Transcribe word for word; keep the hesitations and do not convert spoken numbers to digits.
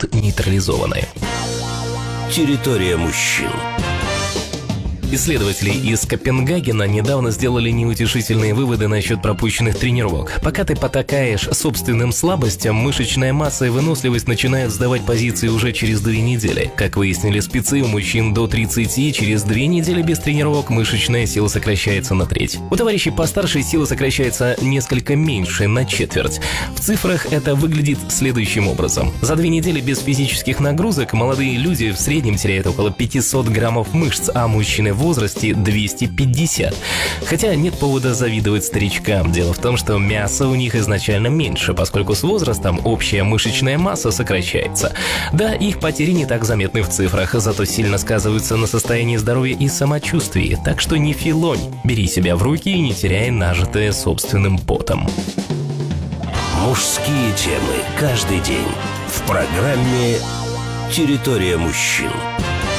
будут нейтрализованы. Территория мужчин. Исследователи из Копенгагена недавно сделали неутешительные выводы насчет пропущенных тренировок. Пока ты потакаешь собственным слабостям, мышечная масса и выносливость начинают сдавать позиции уже через две недели. Как выяснили спецы, у мужчин до тридцати через две недели без тренировок мышечная сила сокращается на треть. У товарищей постарше сила сокращается несколько меньше, на четверть. В цифрах это выглядит следующим образом. За две недели без физических нагрузок молодые люди в среднем теряют около пятьсот граммов мышц, а мужчины в возрасте двести пятьдесят. Хотя нет повода завидовать старичкам. Дело в том, что мяса у них изначально меньше, поскольку с возрастом общая мышечная масса сокращается. Да, их потери не так заметны в цифрах, зато сильно сказываются на состоянии здоровья и самочувствии. Так что не филонь, бери себя в руки и не теряй нажитое собственным потом. Мужские темы каждый день в программе «Территория мужчин».